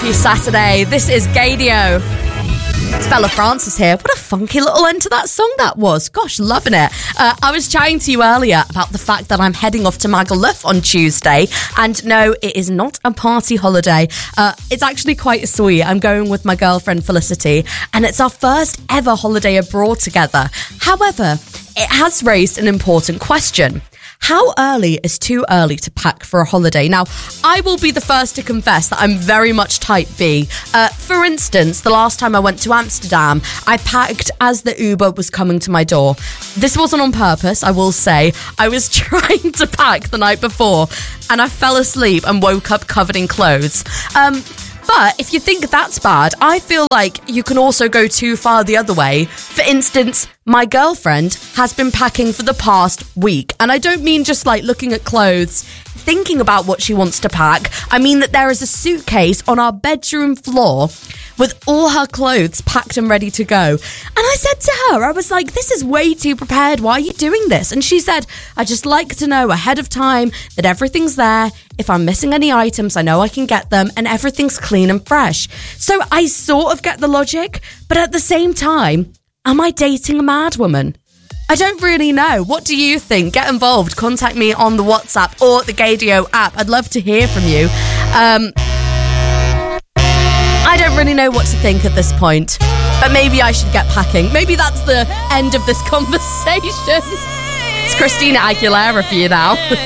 your Saturday. This is Gadio. It's Bella Francis here. What a funky little end to that song that was. Gosh, loving it. I was chatting to you earlier about the fact that I'm heading off to Magaluf on Tuesday. And no, it is not a party holiday. It's actually quite sweet. I'm going with my girlfriend Felicity, and it's our first ever holiday abroad together. However, it has raised an important question. How early is too early to pack for a holiday? Now, I will be the first to confess that I'm very much type B. For instance, the last time I went to Amsterdam, I packed as the Uber was coming to my door. This wasn't on purpose, I will say. I was trying to pack the night before, and I fell asleep and woke up covered in clothes. But if you think that's bad, I feel like you can also go too far the other way. For instance, my girlfriend has been packing for the past week. And I don't mean just like looking at clothes, thinking about what she wants to pack. I mean that there is a suitcase on our bedroom floor with all her clothes packed and ready to go. And I said to her, I was like, this is way too prepared. Why are you doing this? And she said, I just like to know ahead of time that everything's there. If I'm missing any items, I know I can get them and everything's clean and fresh. So I sort of get the logic, but at the same time, am I dating a mad woman? I don't really know. What do you think? Get involved. Contact me on the WhatsApp or the Gadio app. I'd love to hear from you. I don't really know what to think at this point, but maybe I should get packing. Maybe that's the end of this conversation. It's Christina Aguilera for you now.